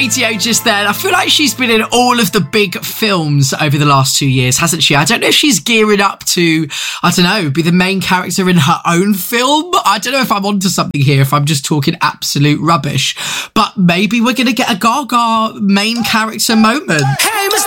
Katie O just there. I feel like she's been in all of the big films over the last 2 years, hasn't she? I don't know if she's gearing up to, I don't know, be the main character in her own film. I don't know if I'm onto something here, if I'm just talking absolute rubbish. But maybe we're going to get a Gaga main character moment. Hey,